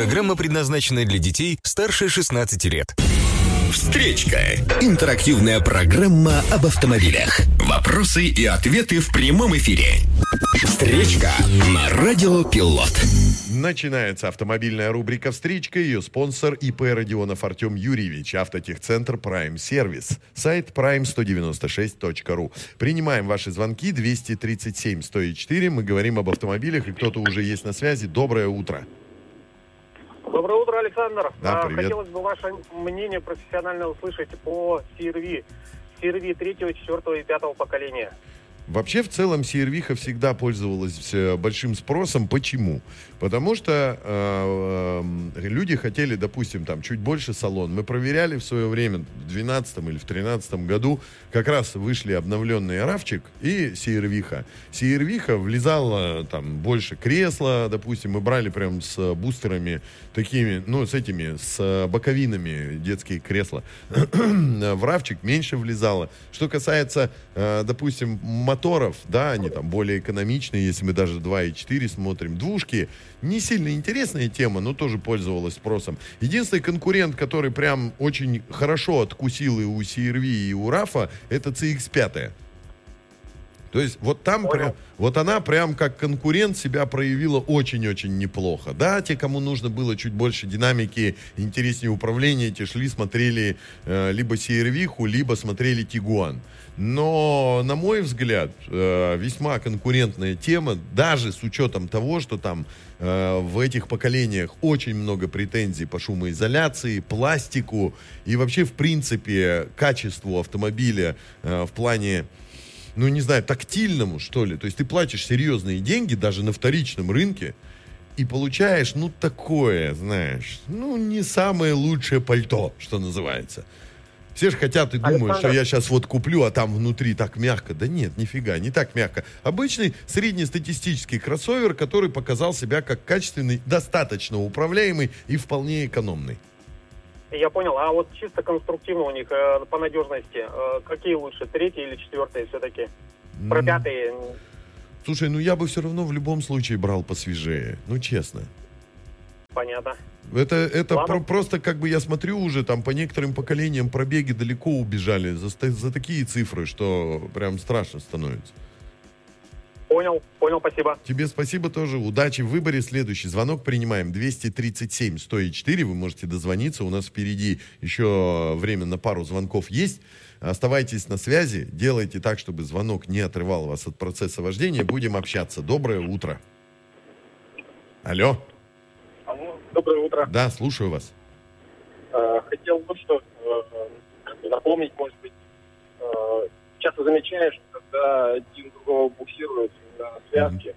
Программа предназначена для детей старше 16 лет. Встречка. Интерактивная программа об автомобилях. Вопросы и ответы в прямом эфире. Встречка на Радио Пилот. Начинается автомобильная рубрика «Встречка». Ее спонсор ИП Родионов Артем Юрьевич. Автотехцентр Prime Сервис. Сайт prime196.ru. Принимаем ваши звонки 237-104. Мы говорим об автомобилях, и кто-то уже есть на связи. Доброе утро. Доброе утро, Александр. Да, привет. Хотелось бы ваше мнение профессионально услышать по CR-V. CR-V 3, 4 и 5 поколения. Вообще, в целом, CR-V всегда пользовалась большим спросом. Почему? Потому что люди хотели, допустим, там чуть больше салон. Мы проверяли в свое время, в 2012 или в 2013 году, как раз вышли обновленные RAV4 и CR-V. CR-V влезало там больше кресла, допустим, мы брали прям с бустерами такими, ну, с боковинами детские кресла. В RAV4 меньше влезало. Что касается, допустим, моторов, да, они там более экономичные, если мы даже 2.4 смотрим. Двушки не сильно интересная тема, но тоже пользовалась спросом. Единственный конкурент, который прям очень хорошо откусил и у CR-V, и у RAV, это CX-5. То есть вот там прям, вот она прям как конкурент себя проявила очень-очень неплохо. Да, те, кому нужно было чуть больше динамики, интереснее управления, те шли, смотрели либо CR-V, либо смотрели Tiguan. Но, на мой взгляд, весьма конкурентная тема, даже с учетом того, что там в этих поколениях очень много претензий по шумоизоляции, пластику и вообще, в принципе, качеству автомобиля в плане, ну, не знаю, тактильному, что ли. То есть ты платишь серьезные деньги даже на вторичном рынке и получаешь, ну, такое, знаешь, ну, не самое лучшее пальто, что называется. Все же хотят и думают, что я сейчас вот куплю, а там внутри так мягко. Да нет, нифига, не так мягко. Обычный среднестатистический кроссовер, который показал себя как качественный, достаточно управляемый и вполне экономный. Я понял. А вот чисто конструктивно у них по надежности, какие лучше, 3 или 4 все-таки? Про 5. Слушай, ну я бы все равно в любом случае брал посвежее. Ну, честно. Понятно. Это просто, как бы я смотрю уже, там по некоторым поколениям пробеги далеко убежали за такие цифры, что прям страшно становится. Понял, спасибо. Тебе спасибо тоже, удачи в выборе. Следующий звонок принимаем 237-104, вы можете дозвониться, у нас впереди еще время на пару звонков есть. Оставайтесь на связи, делайте так, чтобы звонок не отрывал вас от процесса вождения, будем общаться. Доброе утро. Алло. Доброе утро. Да, слушаю вас. Хотел бы что напомнить, может быть, часто замечаешь, когда один другого буксирует на связке,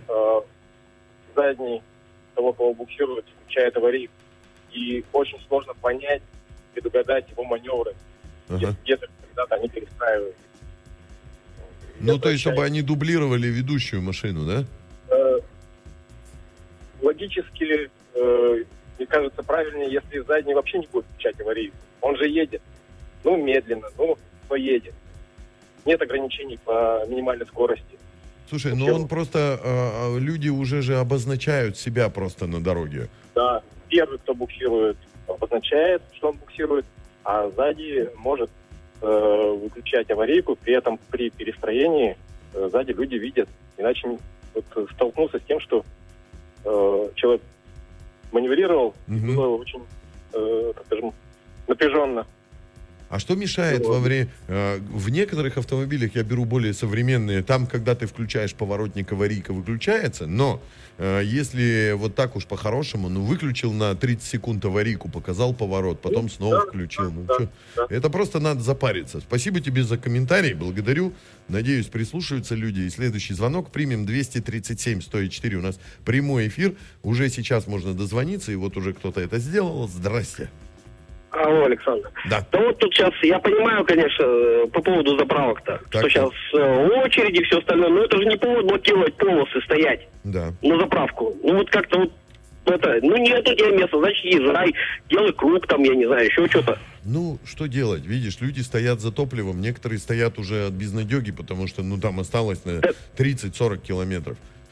задний того, кого буксирует, включает аварийку, и очень сложно понять, предугадать его маневры, где-то когда-то они перестраивают. Ну, то есть, чтобы они дублировали ведущую машину, да? Логически, мне кажется, правильнее, если задний вообще не будет включать аварийку. Он же едет. Ну, медленно, но едет. Нет ограничений по минимальной скорости. Слушай, ну он просто... люди уже же обозначают себя просто на дороге. Да, первый, кто буксирует, обозначает, что он буксирует, а сзади может выключать аварийку, при этом при перестроении сзади люди видят. Иначе столкнулся с тем, что человек маневрировал, было очень, так скажем, напряженно. А что мешает во время... в некоторых автомобилях, я беру более современные, там, когда ты включаешь поворотник, аварийка выключается, но если вот так уж по-хорошему, выключил на 30 секунд аварийку, показал поворот, потом снова включил. Это просто надо запариться. Спасибо тебе за комментарий, благодарю. Надеюсь, прислушиваются люди. И следующий звонок примем 237-104. У нас прямой эфир. Уже сейчас можно дозвониться, и вот уже кто-то это сделал. Здрасте. Алло, Александр. Да. Да вот тут сейчас, я понимаю, конечно, по поводу заправок-то, что сейчас очереди, все остальное, но это же не повод блокировать полосы, стоять на заправку. Ну вот как-то вот это, нет у тебя места, значит езжай, делай круг там, я не знаю, еще что-то. Ну, что делать? Видишь, люди стоят за топливом, некоторые стоят уже от безнадеги, потому что, там осталось на 30-40 километров.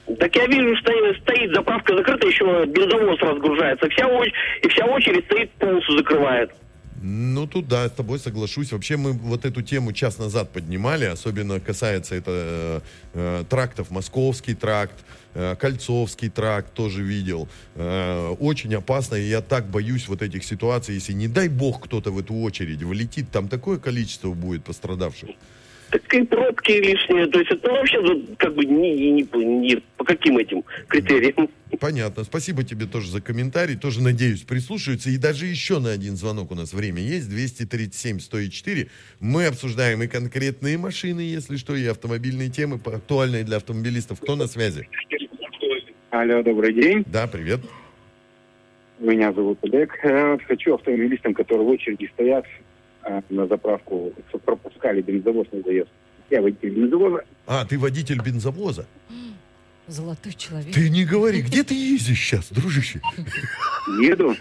Так я вижу, что стоит заправка закрыта, еще бензовоз разгружается. Вся очередь стоит, полностью закрывает. Ну, тут, да, с тобой соглашусь. Вообще, мы вот эту тему час назад поднимали, особенно касается это трактов. Московский тракт, Кольцовский тракт тоже видел. Очень опасно, и я так боюсь вот этих ситуаций, если, не дай бог, кто-то в эту очередь влетит, там такое количество будет пострадавших. Так и пробки лишние, то есть это вообще как бы не по каким этим критериям. Понятно. Спасибо тебе тоже за комментарий. Тоже, надеюсь, прислушаются. И даже еще на один звонок у нас время есть. 237-104. Мы обсуждаем и конкретные машины, если что, и автомобильные темы, актуальные для автомобилистов. Кто на связи? Алло, добрый день. Да, привет. Меня зовут Олег. Хочу автомобилистам, которые в очереди стоят на заправку, чтобы пропускали бензовоз на заезд. Я водитель бензовоза. А, ты водитель бензовоза? Золотой человек. Ты не говори, где ты ездишь сейчас, дружище? Еду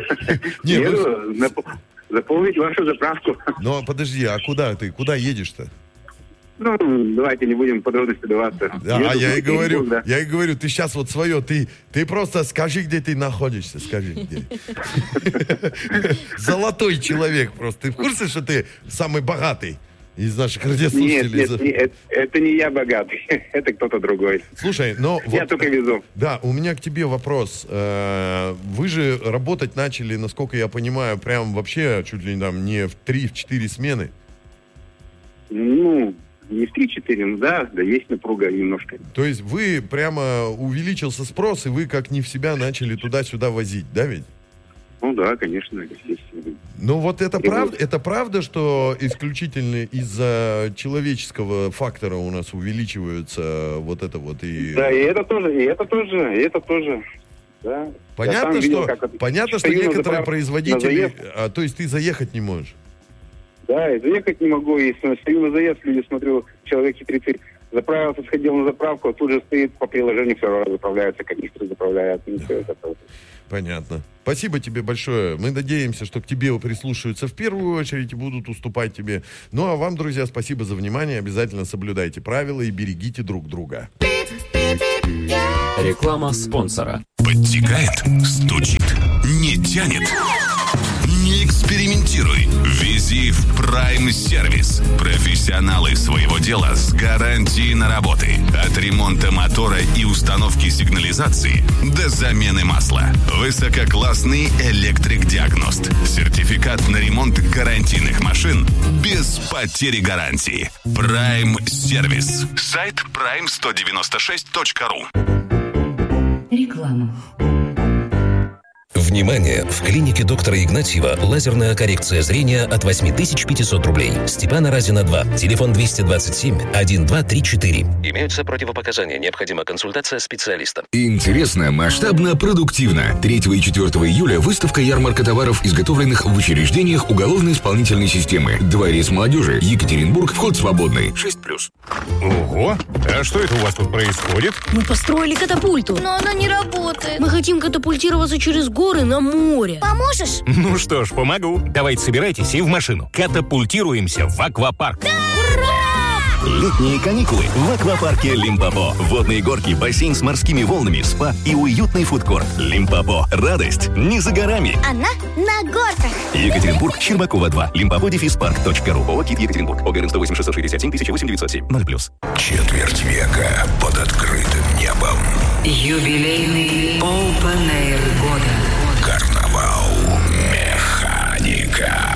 заполнить вашу заправку. Но подожди, а куда ты? Куда едешь-то? Ну, давайте не будем подробности даваться. Да, я и говорю, ты сейчас вот свое, ты просто скажи, где ты находишься, скажи, где. Золотой человек просто. Ты в курсе, что ты самый богатый из наших радиослушателей? Нет, это не я богатый, это кто-то другой. Слушай, но... Я только везу. Да, у меня к тебе вопрос. Вы же работать начали, насколько я понимаю, прям вообще чуть ли там не в 3-4 смены. Ну... Не в 3-4, ну да, есть напруга немножко. То есть вы прямо увеличился спрос, и вы как не в себя начали туда-сюда возить, да ведь? Ну да, конечно, естественно. Ну вот это правда, что исключительно из-за человеческого фактора у нас увеличивается вот это вот и... Да, и это тоже. Да. Понятно, что некоторые производители... то есть ты заехать не можешь? Да, и заехать не могу, и стою на заезд, люди, смотрю, человек 30 заправился, сходил на заправку, а тут же стоит по приложению, все заправляется, канистры заправляют. Понятно. Спасибо тебе большое. Мы надеемся, что к тебе прислушаются в первую очередь и будут уступать тебе. Ну, а вам, друзья, спасибо за внимание. Обязательно соблюдайте правила и берегите друг друга. Реклама спонсора. Подтекает, стучит, не тянет. Не экспериментируй. Вези в Prime Сервис. Профессионалы своего дела с гарантией на работы. От ремонта мотора и установки сигнализации до замены масла. Высококлассный электрик-диагност. Сертификат на ремонт гарантийных машин без потери гарантии. Prime Сервис. Сайт prime196.ru. Реклама. Внимание! В клинике доктора Игнатьева лазерная коррекция зрения от 8500 рублей. Степана Разина 2. Телефон 227-1234. Имеются противопоказания. Необходима консультация специалиста. Интересно, масштабно, продуктивно. 3 и 4 июля выставка ярмарка товаров, изготовленных в учреждениях уголовно-исполнительной системы. Дворец молодежи. Екатеринбург. Вход свободный. 6+. Ого! А что это у вас тут происходит? Мы построили катапульту. Но она не работает. Мы хотим катапультироваться через горы на море. Поможешь? Ну что ж, помогу. Давайте собирайтесь и в машину. Катапультируемся в аквапарк. Да! Ура! Летние каникулы в аквапарке Лимпопо. Водные горки, бассейн с морскими волнами, спа и уютный фудкорт. Лимпопо. Радость не за горами. Она на горках. Екатеринбург, Щербакова 2. Limpopo-park.ru. ООО «КИТ Екатеринбург». ОГРН 108 667 008 907. 0+. Четверть века под открытым небом. Юбилейный Open Air года. Карнавал Механика.